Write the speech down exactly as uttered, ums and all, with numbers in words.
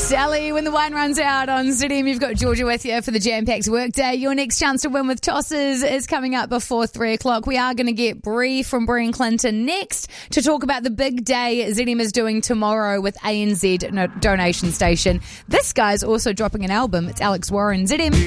Sally, when the wine runs out on Z M, you've got Georgia with you for the jam-packed workday. Your next chance to win with tosses is coming up before three o'clock. We are going to get Bree from Bree and Clinton next to talk about the big day Z M is doing tomorrow with A N Z Donation Station. This guy's also dropping an album. It's Alex Warren, Z M.